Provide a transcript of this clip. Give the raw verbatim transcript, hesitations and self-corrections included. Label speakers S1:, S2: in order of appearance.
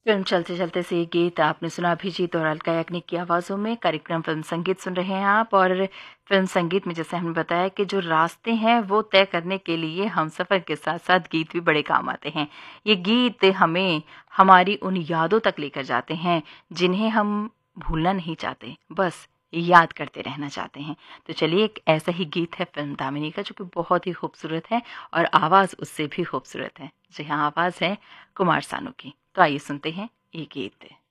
S1: Film चलते चलते से ये गीत आपने सुना अभिजीत और अलका याग्निक की आवाज़ों में। कार्यक्रम फिल्म संगीत सुन रहे हैं आप, और फिल्म संगीत में जैसे हमने बताया कि जो रास्ते हैं वो तय करने के लिए हम सफ़र के साथ साथ गीत भी बड़े काम आते हैं। ये गीत हमें हमारी उन यादों तक लेकर जाते हैं जिन्हें हम भूलना नहीं चाहते, बस याद करते रहना चाहते हैं। तो चलिए, एक ऐसा ही गीत है फिल्म दामिनी का, जो कि बहुत ही खूबसूरत है और आवाज़ उससे भी खूबसूरत है। जी हाँ, आवाज़ है कुमार सानू की। तो आइए सुनते हैं ये गीत।